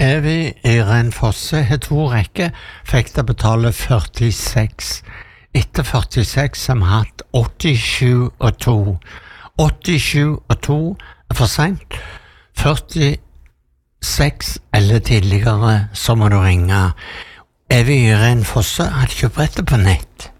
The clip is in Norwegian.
Evy Irene Fosse har 2 rekker, fikk det betale 46. Etter 46 har vi hatt 87 og 2. 87 og 2 er for sent. 46 eller tidligere, så må du ringe. Evy Irene Fosse hadde kjøpt brettet på nett.